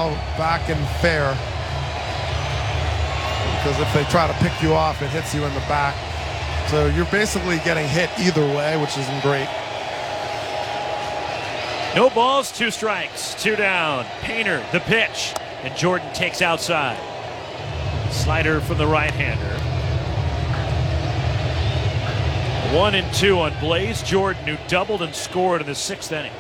ball back and fair. Because if they try to pick you off, it hits you in the back. So you're basically getting hit either way, which isn't great. No balls, 2 strikes, 2 down. Painter, the pitch, and Jordan takes outside. Slider from the right-hander. 1-2 on Blaze Jordan, who doubled and scored in the 6th inning.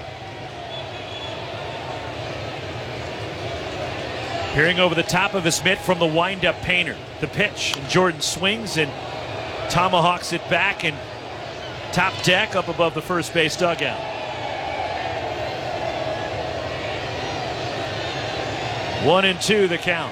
Peering over the top of his mitt from the windup, Painter. The pitch, and Jordan swings and tomahawks it back and top deck up above the first base dugout. 1-2 the count.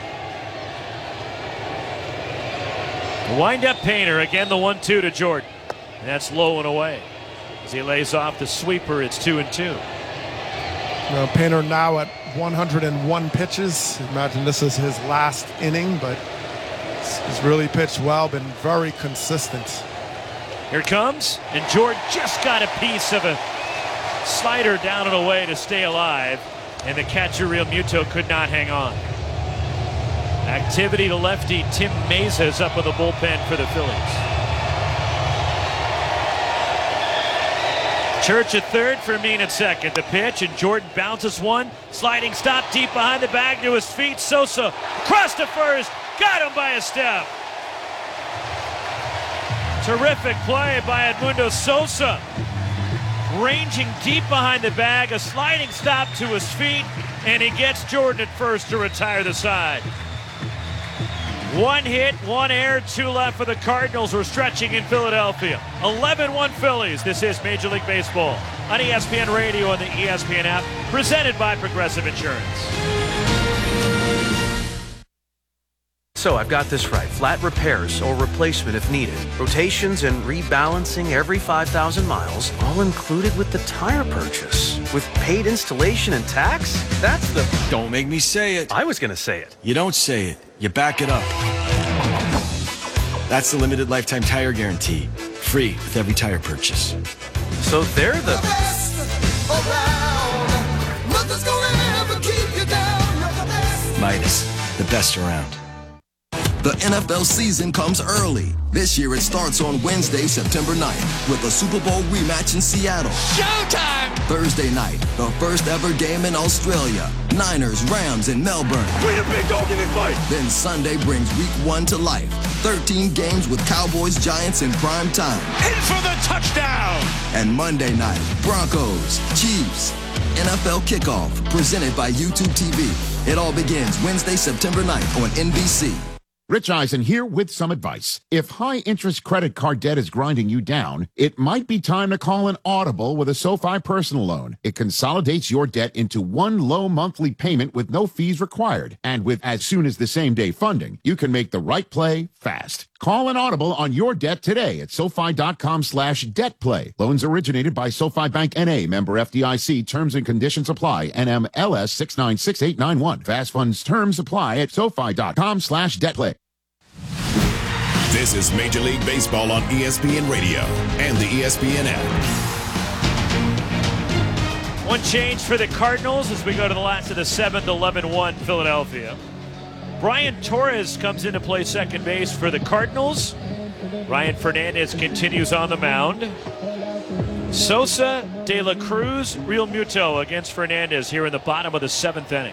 The windup Painter, again the 1-2 to Jordan. And that's low and away. As he lays off the sweeper, it's 2-2. Painter now at 101 pitches. Imagine this is his last inning, but he's really pitched well, been very consistent. Here it comes, and Jordan just got a piece of a slider down and away to stay alive, and the catcher, Real Muto, could not hang on. Activity to lefty, Tim Meza is up in the bullpen for the Phillies. Church at third, Fermin at second. The pitch, and Jordan bounces one. Sliding stop deep behind the bag to his feet. Sosa across to first. Got him by a step. Terrific play by Edmundo Sosa. Ranging deep behind the bag. A sliding stop to his feet. And he gets Jordan at first to retire the side. 1 hit, 1 error, 2 left for the Cardinals. We're stretching in Philadelphia. 11-1 Phillies. This is Major League Baseball on ESPN Radio and the ESPN app, presented by Progressive Insurance. So I've got this right. Flat repairs or replacement if needed. Rotations and rebalancing every 5,000 miles, all included with the tire purchase. With paid installation and tax? That's the... Don't make me say it. I was going to say it. You don't say it. You back it up. That's the limited lifetime tire guarantee. Free with every tire purchase. So they're the best around. Nothing's gonna ever keep you down. You're the best. Midas, the best around. The NFL season comes early. This year it starts on Wednesday, September 9th with a Super Bowl rematch in Seattle. Showtime! Thursday night, the first ever game in Australia. Niners, Rams in Melbourne. We the big dog in this fight. Then Sunday brings week 1 to life. 13 games with Cowboys, Giants in prime time. In for the touchdown! And Monday night, Broncos, Chiefs. NFL Kickoff, presented by YouTube TV. It all begins Wednesday, September 9th on NBC. Rich Eisen here with some advice. If high-interest credit card debt is grinding you down, it might be time to call an Audible with a SoFi personal loan. It consolidates your debt into one low monthly payment with no fees required. And with as soon as the same-day funding, you can make the right play fast. Call an Audible on your debt today at SoFi.com/debtplay. Loans originated by SoFi Bank N.A., member FDIC. Terms and conditions apply. NMLS 696891. Fast funds terms apply at SoFi.com/debtplay. This is Major League Baseball on ESPN Radio and the ESPN app. One change for the Cardinals as we go to the last of the 7th, 11-1 Philadelphia. Brian Torres comes in to play second base for the Cardinals. Ryan Fernandez continues on the mound. Sosa, De La Cruz, Real Muto against Fernandez here in the bottom of the 7th inning.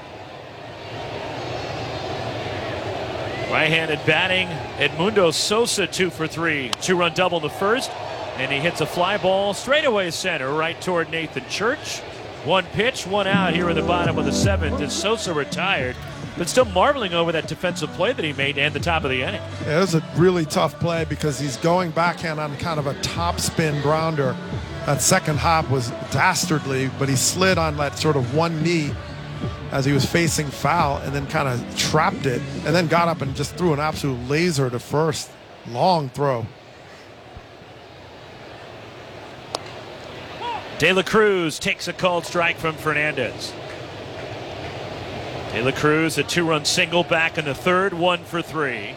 Right-handed batting, Edmundo Sosa 2 for 3. 2-run double in the first, and he hits a fly ball straightaway center right toward Nathan Church. 1 pitch, 1 out here in the bottom of the 7th as Sosa retired, but still marveling over that defensive play that he made and the top of the inning. Yeah, it was a really tough play because he's going backhand on kind of a top spin grounder. That second hop was dastardly, but he slid on that sort of one knee as he was facing foul and then kind of trapped it and then got up and just threw an absolute laser to first. Long throw. De La Cruz takes a called strike from Fernandez. De La Cruz, a 2-run single back in the third, 1 for 3.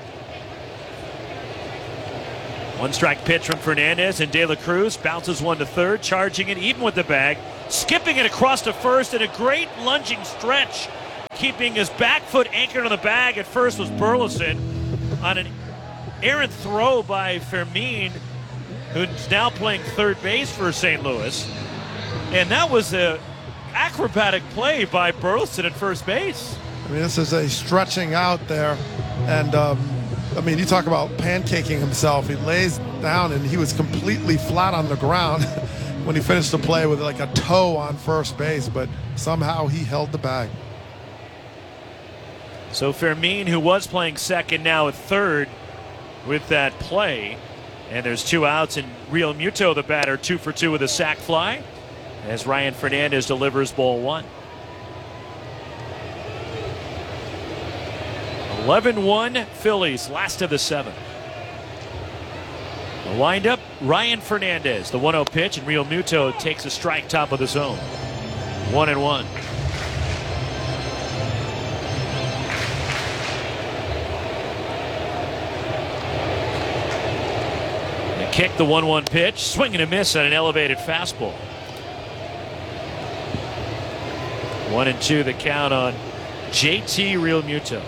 1 strike pitch from Fernandez, and De La Cruz bounces one to third, charging it even with the bag, skipping it across to first in a great lunging stretch keeping his back foot anchored on the bag at first was Burleson on an errant throw by Fermin, who's now playing third base for St. Louis. And that was an acrobatic play by Burleson at first base. I mean, this is a stretching out there. And, you talk about pancaking himself. He lays down, and he was completely flat on the ground when he finished the play with like a toe on first base. But somehow he held the bag. So Fermin, who was playing second, now at third with that play. And there's 2 outs, and Real Muto, the batter, 2 for 2 with a sac fly, as Ryan Fernandez delivers ball 1. 11-1 Phillies, last of the 7th. The windup, Ryan Fernandez, the 1-0 pitch, and Real Muto takes a strike top of the zone. 1-1. Kick the 1-1 pitch, swing and a miss on an elevated fastball. 1-2 the count on JT Real Muto.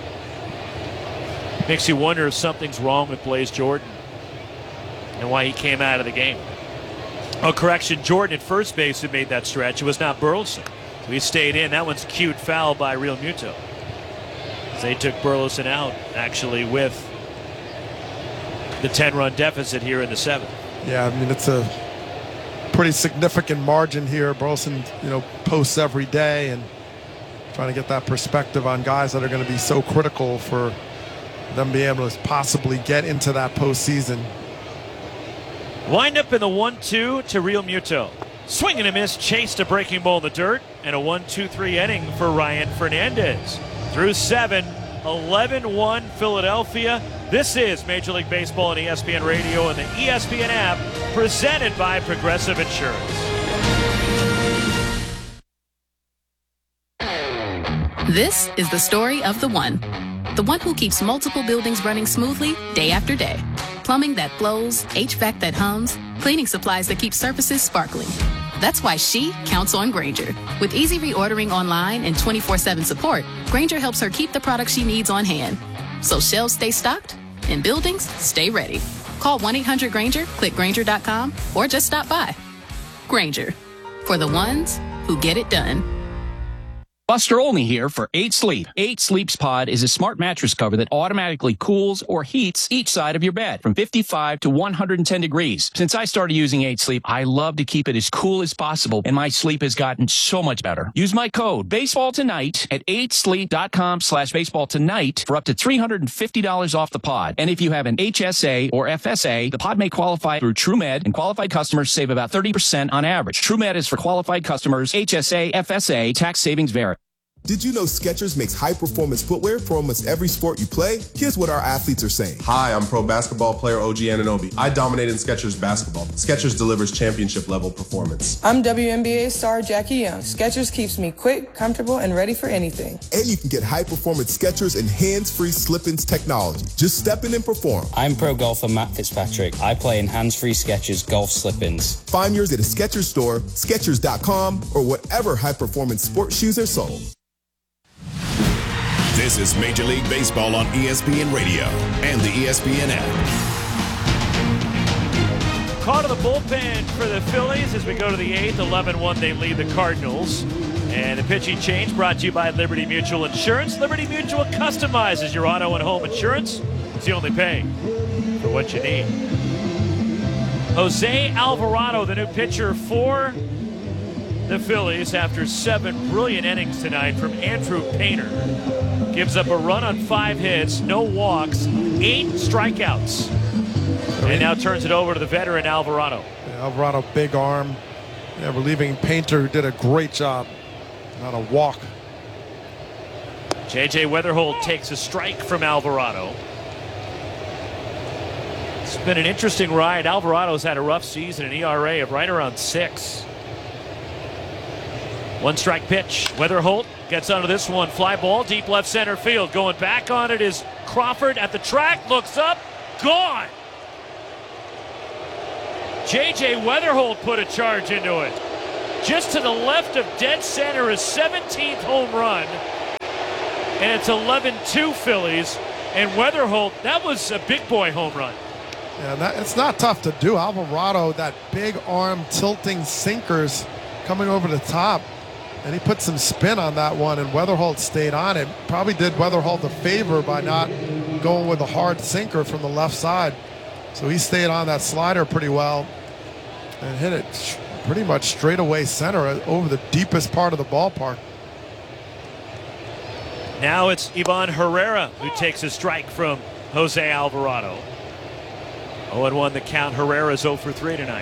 Makes you wonder if something's wrong with Blaze Jordan and why he came out of the game. Oh, correction, Jordan at first base who made that stretch. It was not Burleson. So he stayed in. That one's cued foul by Real Muto. They took Burleson out actually with the 10-run deficit here in the 7th. Yeah, it's a pretty significant margin here. Burleson, posts every day, and trying to get that perspective on guys that are going to be so critical for them being able to possibly get into that postseason. Wind up in the 1-2 to Real Muto. Swing and a miss, chased a breaking ball in the dirt, and a 1-2-3 inning for Ryan Fernandez. Through 7, 11-1 Philadelphia. This is Major League Baseball on ESPN Radio and the ESPN app, presented by Progressive Insurance. This is the story of the one who keeps multiple buildings running smoothly day after day. Plumbing that flows, HVAC that hums, cleaning supplies that keep surfaces sparkling. That's why she counts on Grainger. With easy reordering online and 24/7 support, Grainger helps her keep the products she needs on hand. So shelves stay stocked and buildings stay ready. Call 1-800-GRAINGER, click Grainger.com, or just stop by. Grainger, for the ones who get it done. Buster Olney here for 8 Sleep. 8 Sleep's Pod is a smart mattress cover that automatically cools or heats each side of your bed from 55 to 110 degrees. Since I started using 8 Sleep, I love to keep it as cool as possible, and my sleep has gotten so much better. Use my code BASEBALLTONIGHT at 8sleep.com/baseballtonight for up to $350 off the pod. And if you have an HSA or FSA, the pod may qualify through TrueMed, and qualified customers save about 30% on average. TrueMed is for qualified customers. HSA, FSA, tax savings vary. Did you know Skechers makes high-performance footwear for almost every sport you play? Here's what our athletes are saying. Hi, I'm pro basketball player OG Anunoby. I dominate in Skechers basketball. Skechers delivers championship-level performance. I'm WNBA star Jackie Young. Skechers keeps me quick, comfortable, and ready for anything. And you can get high-performance Skechers and hands-free slip-ins technology. Just step in and perform. I'm pro golfer Matt Fitzpatrick. I play in hands-free Skechers golf slip-ins. Find yours at a Skechers store, Skechers.com, or whatever high-performance sports shoes are sold. This is Major League Baseball on ESPN Radio and the ESPN app. Call to the bullpen for the Phillies as we go to the 8th. 11-1, they lead the Cardinals. And the pitching change brought to you by Liberty Mutual Insurance. Liberty Mutual customizes your auto and home insurance. It's you only pay for what you need. Jose Alvarado, the new pitcher for the Phillies after 7 brilliant innings tonight from Andrew Painter. Gives up a run on 5 hits, no walks, 8 strikeouts. And now turns it over to the veteran Alvarado. Yeah, Alvarado, big arm. Yeah, relieving Painter, who did a great job. Not a walk. J.J. Weatherholt takes a strike from Alvarado. It's been an interesting ride. Alvarado's had a rough season, an ERA of right around 6. 1-strike pitch. Weatherholt gets onto this one. Fly ball, deep left center field. Going back on it is Crawford at the track. Looks up. Gone. J.J. Weatherholt put a charge into it. Just to the left of dead center, his 17th home run. and it's 11-2 Phillies. And Weatherholt, that was a big boy home run. Yeah, it's not tough to do. Alvarado, that big arm tilting sinkers coming over the top. And he put some spin on that one, and Weatherholt stayed on it. Probably did Weatherholt a favor by not going with a hard sinker from the left side. So he stayed on that slider pretty well and hit it pretty much straight away center over the deepest part of the ballpark. Now it's Ivan Herrera who takes a strike from Jose Alvarado. 0-1 the count. Herrera's 0 for 3 tonight.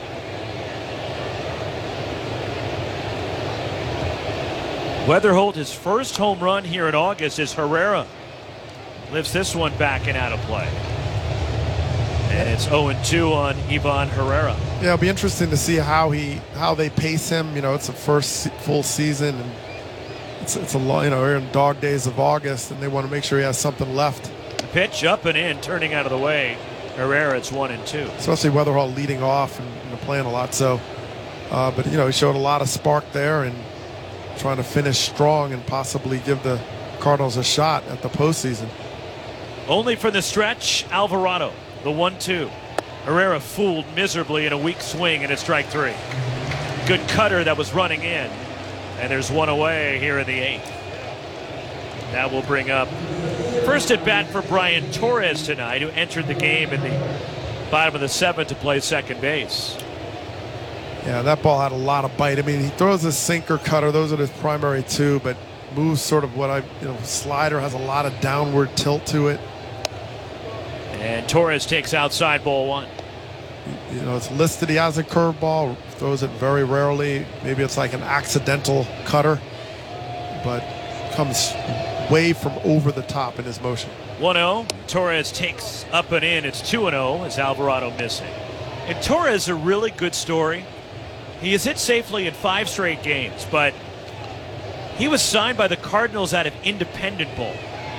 Weatherholt, his first home run here in August, as Herrera lifts this one back and out of play. And it's 0-2 on Ivan Herrera. Yeah, it'll be interesting to see how they pace him. You know, it's the first full season, and it's a long, you know, we're in dog days of August, and they want to make sure he has something left. The pitch up and in, turning out of the way. Herrera, it's 1-2. Especially Weatherholt leading off and playing a lot. So, but you know, he showed a lot of spark there and trying to finish strong and possibly give the Cardinals a shot at the postseason. Only for the stretch, Alvarado, the 1-2. Herrera fooled miserably in a weak swing, and it's strike 3. Good cutter that was running in, and there's one away here in the 8th. That will bring up first at bat for Brian Torres tonight, who entered the game in the bottom of the 7th to play second base. Yeah, that ball had a lot of bite. I mean, he throws a sinker, cutter. Those are his primary two, but moves sort of slider has a lot of downward tilt to it. And Torres takes outside ball 1. You know, it's listed he has a curveball, throws it very rarely. Maybe it's like an accidental cutter, but comes way from over the top in his motion. 1-0. Torres takes up and in. It's 2-0 as Alvarado missing. And Torres, a really good story. He has hit safely in 5 straight games, but he was signed by the Cardinals out of Independent Bowl.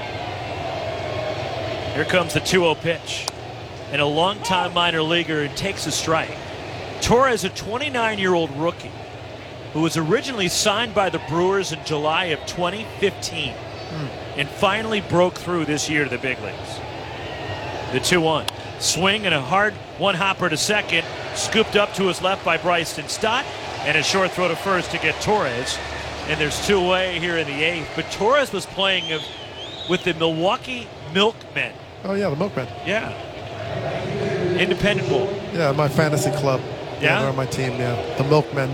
Here comes the 2-0 pitch. And a longtime minor leaguer and takes a strike. Torres, a 29-year-old rookie who was originally signed by the Brewers in July of 2015 and finally broke through this year to the big leagues. The 2-1. Swing and a hard one-hopper to second, scooped up to his left by Bryson Stott, and a short throw to first to get Torres. And there's 2 away here in the 8th. But Torres was playing with the Milwaukee Milkmen. Oh, yeah, the Milkmen. Yeah. Independent Bowl. Yeah, my fantasy club. Yeah? They're on my team, yeah. The Milkmen.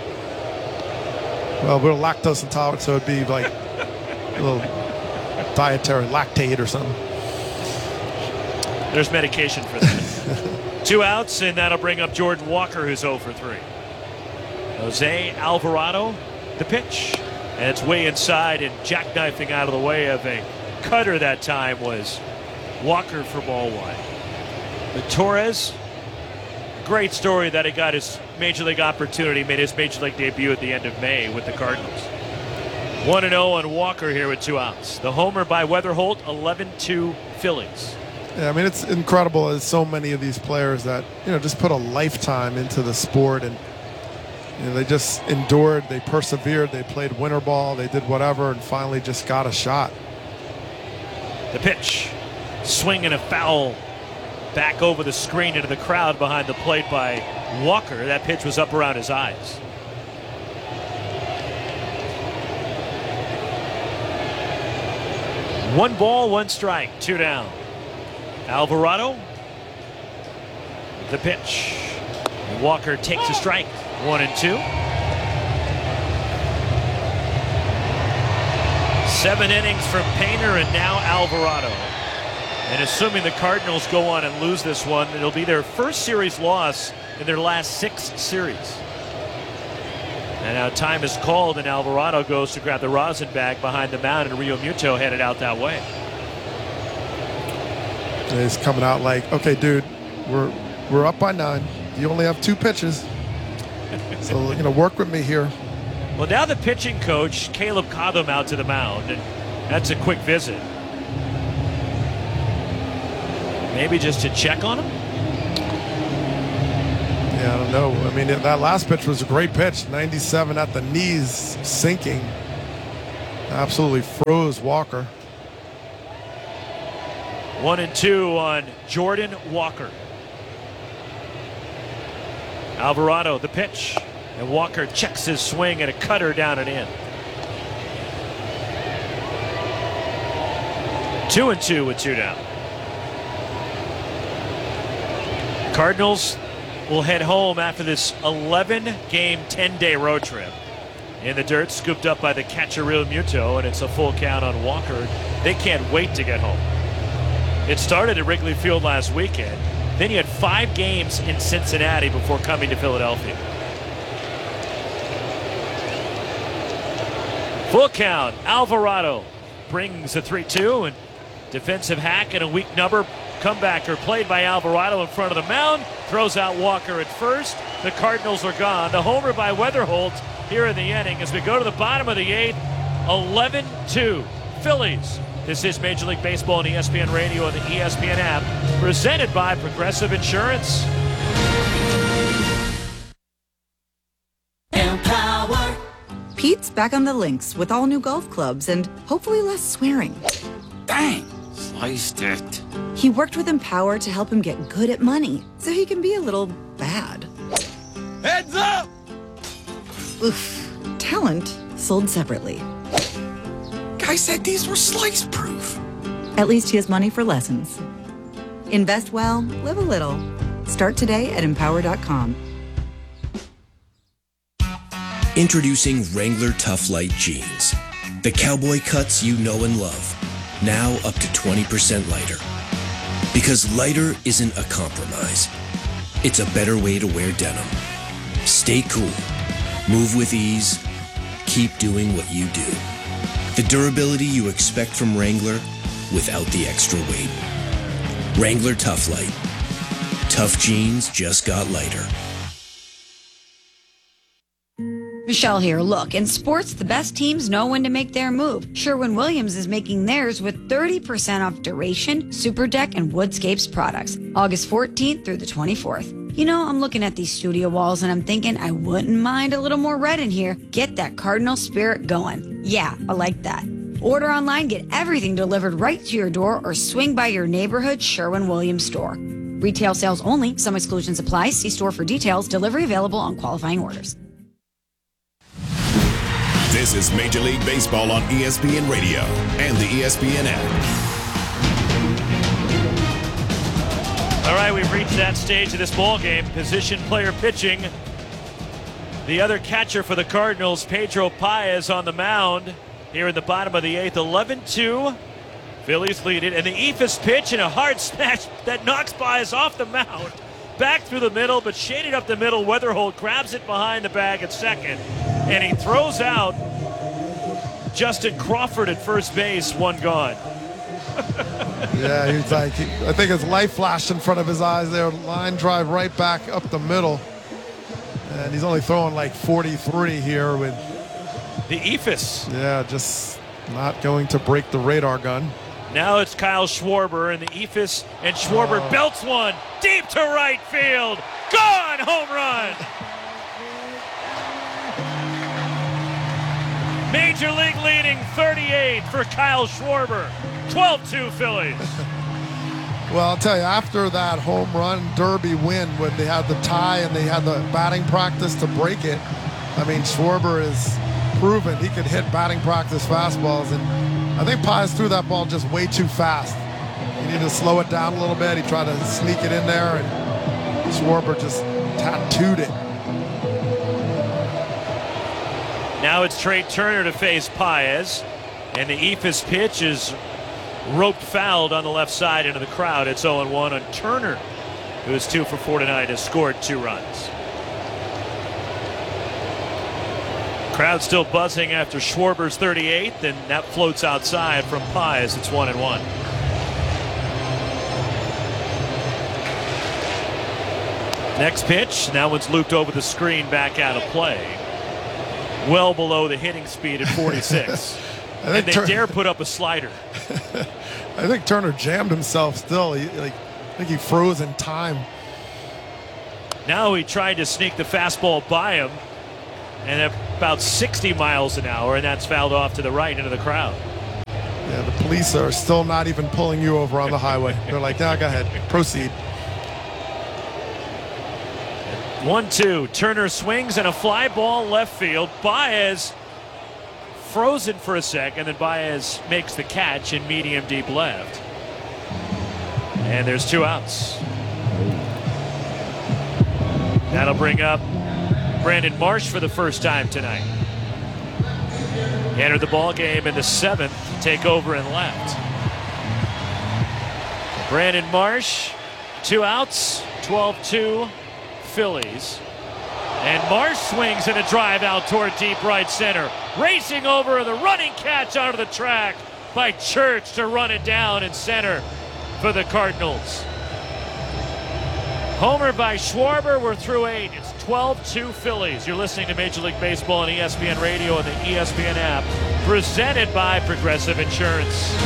Well, we're lactose intolerant, so it'd be like a little dietary lactate or something. There's medication for that. 2 outs, and that'll bring up Jordan Walker, who's 0 for 3. Jose Alvarado, the pitch. And it's way inside, and jackknifing out of the way of a cutter that time was Walker for ball 1. But Torres, great story that he got his Major League opportunity, made his Major League debut at the end of May with the Cardinals. 1-0 on Walker here with 2 outs. The homer by Weatherholt, 11-2 Phillies. Yeah, I mean, it's incredible as so many of these players that, you know, just put a lifetime into the sport, and you know, they just endured, they persevered, they played winter ball, they did whatever, and finally just got a shot. The pitch, swing and a foul back over the screen into the crowd behind the plate by Walker. That pitch was up around his eyes. One ball, 1 strike, 2 down. Alvarado, the pitch. Walker takes a strike, 1-2. 7 innings from Painter and now Alvarado. And assuming the Cardinals go on and lose this one, it'll be their first series loss in their last 6 series. And now time is called, and Alvarado goes to grab the rosin bag behind the mound, and Rio Muto headed out that way. And he's coming out like, okay, dude, we're up by 9. You only have 2 pitches. So, you know, work with me here. Well, now the pitching coach, Caleb Cotham, out to the mound, and that's a quick visit. Maybe just to check on him? Yeah, I don't know. I mean, that last pitch was a great pitch. 97 at the knees, sinking. Absolutely froze Walker. 1-2 on Jordan Walker. Alvarado, the pitch. And Walker checks his swing and a cutter down and in. 2-2 with 2 down. Cardinals will head home after this 11-game, 10-day road trip. In the dirt, scooped up by the catcher Real Muto, and it's a full count on Walker. They can't wait to get home. It started at Wrigley Field last weekend. Then you had 5 games in Cincinnati before coming to Philadelphia. Full count. Alvarado brings a 3-2, and defensive hack and a weak number comebacker played by Alvarado in front of the mound. Throws out Walker at first. The Cardinals are gone. The homer by Weatherholt here in the inning as we go to the bottom of the 8th. 11-2 Phillies. This is Major League Baseball on ESPN Radio and the ESPN app, presented by Progressive Insurance. Empower. Pete's back on the links with all new golf clubs and hopefully less swearing. Dang, sliced it. He worked with Empower to help him get good at money so he can be a little bad. Heads up! Oof. Talent sold separately. Guy said these were slice proof. At least he has money for lessons. Invest well, live a little. Start today at Empower.com. Introducing Wrangler Tough Light Jeans. The cowboy cuts you know and love. Now up to 20% lighter. Because lighter isn't a compromise. It's a better way to wear denim. Stay cool. Move with ease. Keep doing what you do. The durability you expect from Wrangler without the extra weight. Wrangler Tough Light. Tough jeans just got lighter. Michelle here. Look, in sports, the best teams know when to make their move. Sherwin-Williams is making theirs with 30% off Duration, Super Deck, and Woodscapes products. August 14th through the 24th. You know, I'm looking at these studio walls and I'm thinking I wouldn't mind a little more red in here. Get that Cardinal spirit going. Yeah, I like that. Order online, get everything delivered right to your door, or swing by your neighborhood Sherwin-Williams store. Retail sales only. Some exclusions apply. See store for details. Delivery available on qualifying orders. This is Major League Baseball on ESPN Radio and the ESPN app. All right, we've reached that stage of this ball game. Position player pitching. The other catcher for the Cardinals, Pedro Paez, on the mound here in the bottom of the 8th. 11-2. Phillies lead it. And the Eephus pitch and a hard smash that knocks Paez off the mound. Back through the middle, but shaded up the middle. Weatherholt grabs it behind the bag at second. And he throws out Justin Crawford at first base, one gone. Yeah, he's like, I think his light flashed in front of his eyes there. Line drive right back up the middle. And he's only throwing like 43 here with the Eephus. Yeah, just not going to break the radar gun. Now it's Kyle Schwarber and the Eephus, and Schwarber belts one deep to right field. Gone! Home run! Major League leading 38 for Kyle Schwarber. 12-2 Phillies. Well, I'll tell you, after that home run derby win when they had the tie and they had the batting practice to break it, I mean, Schwarber is proven he could hit batting practice fastballs, and I think Paez threw that ball just way too fast. He needed to slow it down a little bit. He tried to sneak it in there, and Schwarber just tattooed it. Now it's Trey Turner to face Paez, and the Eephus pitch is roped fouled on the left side into the crowd. It's 0-1 on Turner, who is 2 for 4 tonight, has scored 2 runs. Crowd still buzzing after Schwarber's 38th, and that floats outside from Paez. It's 1-1. Next pitch, that one's looped over the screen, back out of play. Well below the hitting speed at 46. And they dare put up a slider. I think Turner jammed himself still. I think he froze in time. Now he tried to sneak the fastball by him. and about 60 miles an hour, and that's fouled off to the right into the crowd. Yeah, the police are still not even pulling you over on the highway. They're like, no, go ahead, proceed. 1-2. Turner swings and a fly ball left field. Baez frozen for a second, then Baez makes the catch in medium deep left. And there's 2 outs. That'll bring up Brandon Marsh for the first time tonight. He entered the ball game in the 7th to take over in left. Brandon Marsh, 2 outs, 12-2 Phillies. And Marsh swings in a drive out toward deep right center. Racing over the running catch onto the track by Church to run it down in center for the Cardinals. Homer by Schwarber. We're through 8. It's 12-2 Phillies. You're listening to Major League Baseball on ESPN Radio and the ESPN app. Presented by Progressive Insurance.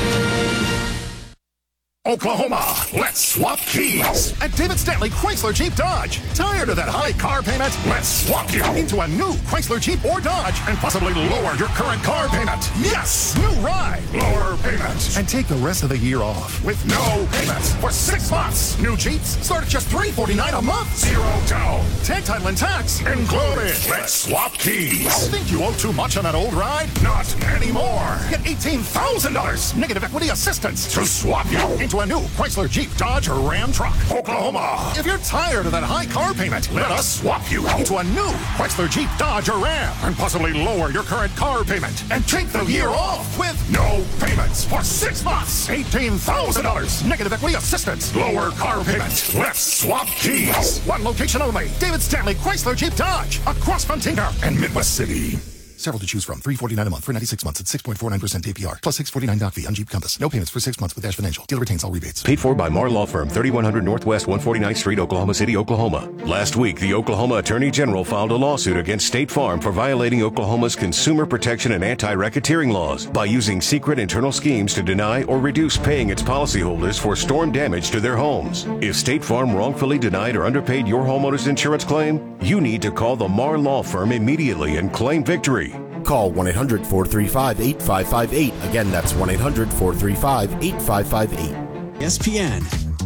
Oklahoma, let's swap keys. At David Stanley Chrysler Jeep Dodge. Tired of that high car payment? Let's swap you into a new Chrysler Jeep or Dodge and possibly lower your current car payment. Yes, new ride, lower payment. And take the rest of the year off with no payments for 6 months. New Jeeps start at just $349 a month. 0 down. Tag title and tax included. Let's swap keys. Think you owe too much on that old ride? Not anymore. Get $18,000 negative equity assistance to swap you into a new Chrysler Jeep Dodge or Ram truck. Oklahoma. If you're tired of that high car payment, let us swap you into a new Chrysler Jeep Dodge or Ram and possibly lower your current car payment and take the year off with no payments for 6 months. $18,000 negative equity assistance. Lower car payment. Let's swap keys. One location only. David Stanley Chrysler Jeep Dodge across from Tinker and Midwest City. Several to choose from. $349 a month for 96 months at 6.49% APR. Plus $649 doc fee on Jeep Compass. No payments for 6 months with Dash Financial. Dealer retains all rebates. Paid for by Marr Law Firm, 3100 Northwest 149th Street, Oklahoma City, Oklahoma. Last week, the Oklahoma Attorney General filed a lawsuit against State Farm for violating Oklahoma's consumer protection and anti-racketeering laws by using secret internal schemes to deny or reduce paying its policyholders for storm damage to their homes. If State Farm wrongfully denied or underpaid your homeowner's insurance claim, you need to call the Marr Law Firm immediately and claim victory. Call 1-800-435-8558. Again, that's 1-800-435-8558. ESPN.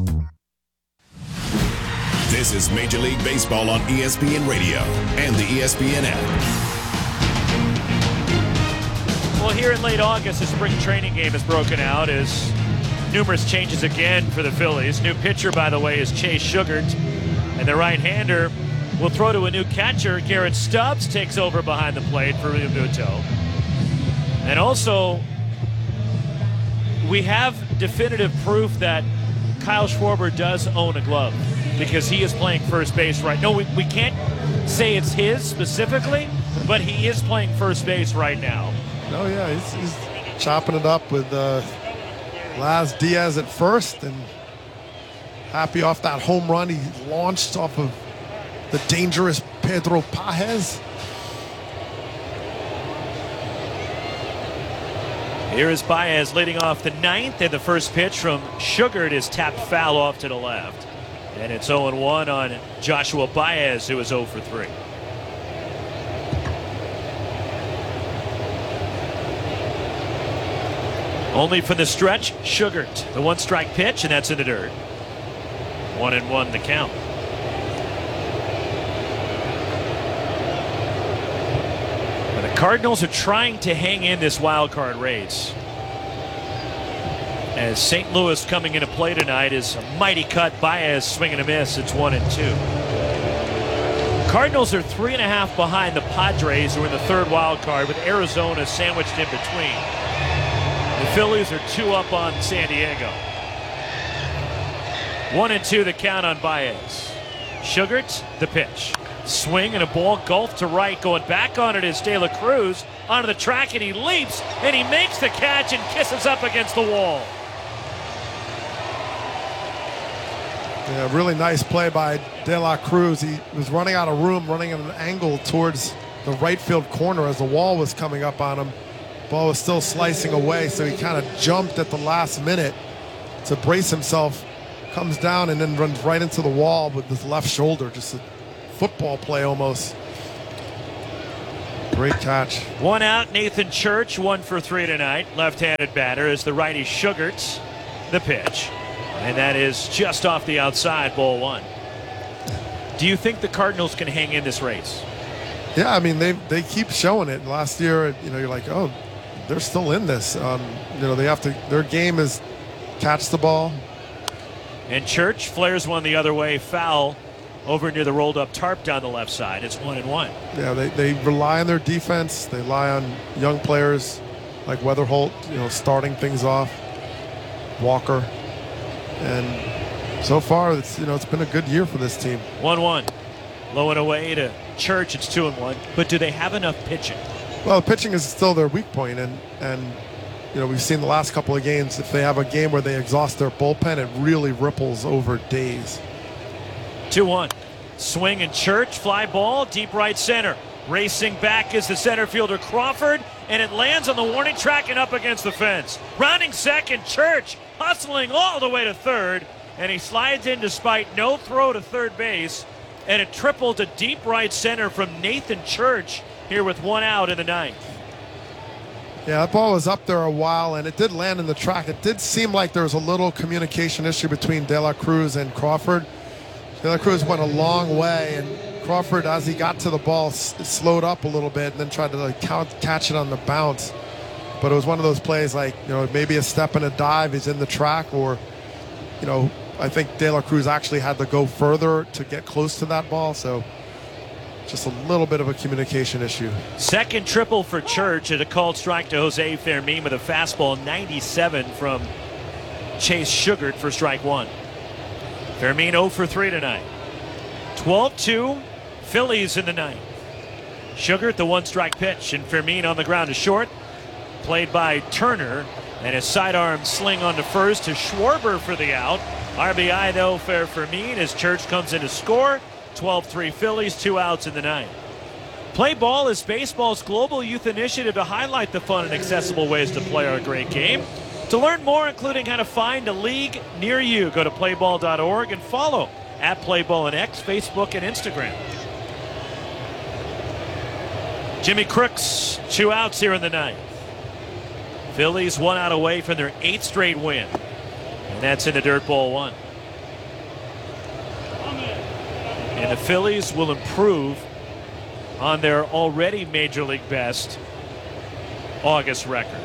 This is Major League Baseball on ESPN Radio and the ESPN app. Well, here in late August, the spring training game has broken out as numerous changes again for the Phillies. New pitcher, by the way, is Chase Sugart, and the right-hander will throw to a new catcher. Garrett Stubbs takes over behind the plate for Realmuto. And also, we have definitive proof that Kyle Schwarber does own a glove because he is playing first base right now. No, we can't say it's his specifically, but he is playing first base right now. Oh, yeah, he's chopping it up with Laz Diaz at first, and happy off that home run he launched off of the dangerous Pedro Paez. Here is Baez leading off the 9th, and the first pitch from Sugart is tapped foul off to the left. And it's 0-1 on Joshua Baez, who is 0 for 3. Only for the stretch, Sugart. The 1-strike pitch, and that's in the dirt. 1-1 the count. Cardinals are trying to hang in this wild card race. As St. Louis coming into play tonight is a mighty cut. Baez swinging a miss. It's 1-2. Cardinals are 3.5 behind the Padres, who are in the third wild card, with Arizona sandwiched in between. The Phillies are 2 up on San Diego. 1-2 the count on Baez. Sugart, the pitch. Swing and a ball gulfed to right. Going back on it is De La Cruz onto the track, and he leaps and he makes the catch and kisses up against the wall. Yeah, really nice play by De La Cruz. He was running out of room, running at an angle towards the right field corner as the wall was coming up on him. Ball was still slicing away, so he kind of jumped at the last minute to brace himself. Comes down and then runs right into the wall with his left shoulder. Just a football play almost. Great catch. One out, Nathan Church, 1 for 3 tonight. Left-handed batter is the righty Sugart, the pitch. And that is just off the outside, ball 1. Do you think the Cardinals can hang in this race? Yeah, I mean, they keep showing it. Last year, you're like, oh, they're still in this. They have to, their game is catch the ball. And Church flares one the other way, foul over near the rolled up tarp down the left side. It's 1-1. Yeah, they rely on their defense. They rely on young players like Weatherholt, starting things off. Walker. And so far, it's been a good year for this team. 1-1. Low and away to Church. It's 2-1. But do they have enough pitching? Well, pitching is still their weak point, and we've seen the last couple of games. If they have a game where they exhaust their bullpen, it really ripples over days. 2-1. Swing and Church, fly ball, deep right center. Racing back is the center fielder Crawford, and it lands on the warning track and up against the fence. Rounding second, Church hustling all the way to third, and he slides in despite no throw to third base, and a triple to deep right center from Nathan Church here with 1 out in the 9th. Yeah, that ball was up there a while, and it did land in the track. It did seem like there was a little communication issue between De La Cruz and Crawford. De La Cruz went a long way, and Crawford, as he got to the ball, slowed up a little bit and then tried to catch it on the bounce. But it was one of those plays maybe a step and a dive, he's in the track, or, I think De La Cruz actually had to go further to get close to that ball, so just a little bit of a communication issue. Second triple for Church at a called strike to Jose Fermin with a fastball 97 from Chase Sugart for strike 1. Fermin 0 for 3 tonight. 12-2, Phillies in the 9th. Sugart, the 1-strike pitch, and Fermin on the ground to short. Played by Turner, and his sidearm sling on to first to Schwarber for the out. RBI though for Fermin as Church comes in to score. 12-3 Phillies, 2 outs in the 9th. Play Ball is baseball's global youth initiative to highlight the fun and accessible ways to play our great game. To learn more, including how to find a league near you, go to playball.org and follow @PlayBall on X, Facebook, and Instagram. Jimmy Crooks, 2 outs here in the 9th. Phillies 1 out away from their 8th straight win. And that's in the dirt, ball 1. And the Phillies will improve on their already Major League best August record,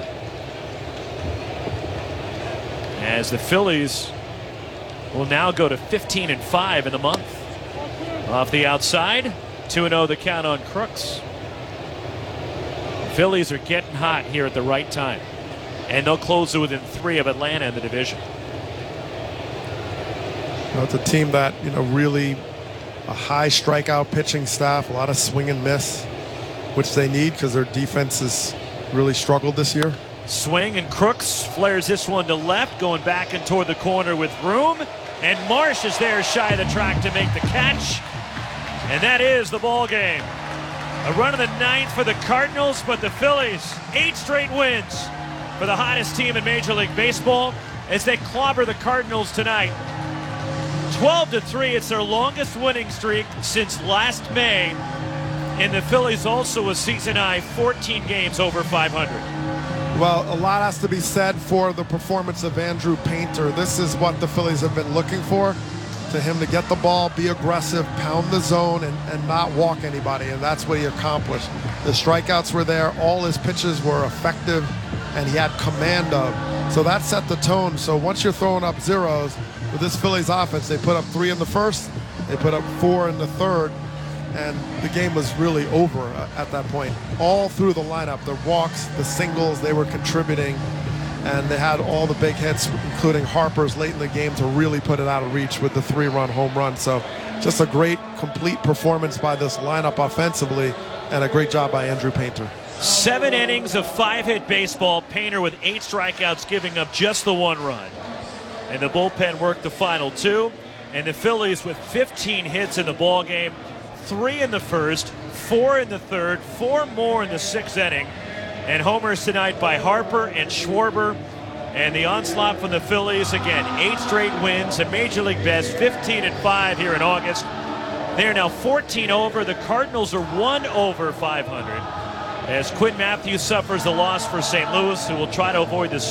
as the Phillies will now go to 15-5 in the month. Off the outside, 2-0 the count on Crooks. The Phillies are getting hot here at the right time, and they'll close it within 3 of Atlanta in the division. It's a team that, really a high strikeout pitching staff, a lot of swing and miss, which they need because their defense has really struggled this year. Swing, and Crooks flares this one to left, going back and toward the corner with room. And Marsh is there shy of the track to make the catch. And that is the ball game. A run of the 9th for the Cardinals, but the Phillies, 8 straight wins for the hottest team in Major League Baseball as they clobber the Cardinals tonight. 12-3, it's their longest winning streak since last May. And the Phillies also a season high 14 games over 500. Well, a lot has to be said for the performance of Andrew Painter. This is what the Phillies have been looking for, to him to get the ball, be aggressive, pound the zone, and not walk anybody, and that's what he accomplished. The strikeouts were there, all his pitches were effective, and he had command of. So that set the tone. So once you're throwing up zeros, with this Phillies offense, they put up 3 in the first, they put up 4 in the third, and the game was really over at that point. All through the lineup, the walks, the singles, they were contributing, and they had all the big hits, including Harper's late in the game to really put it out of reach with the 3-run home run. So just a great, complete performance by this lineup offensively, and a great job by Andrew Painter. 7 innings of 5-hit baseball. Painter with 8 strikeouts, giving up just the 1 run. And the bullpen worked the final 2. And the Phillies with 15 hits in the ball game, 3 in the first, 4 in the third, 4 more in the 6th inning. And homers tonight by Harper and Schwarber. And the onslaught from the Phillies, again, 8 straight wins, a Major League best, 15-5 here in August. They are now 14 over. The Cardinals are 1 over 500. as Quinn Matthews suffers the loss for St. Louis, who will try to avoid the